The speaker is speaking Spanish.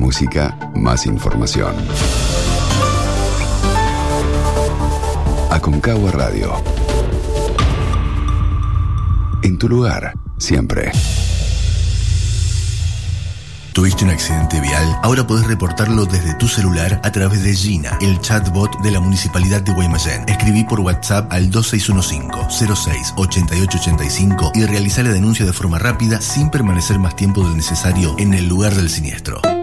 música, más información. Aconcagua Radio. En tu lugar, siempre. ¿Tuviste un accidente vial? Ahora podés reportarlo desde tu celular a través de Gina, el chatbot de la Municipalidad de Guaymallén. Escribí por WhatsApp al 2615-06-8885 y realizá la denuncia de forma rápida sin permanecer más tiempo del necesario en el lugar del siniestro.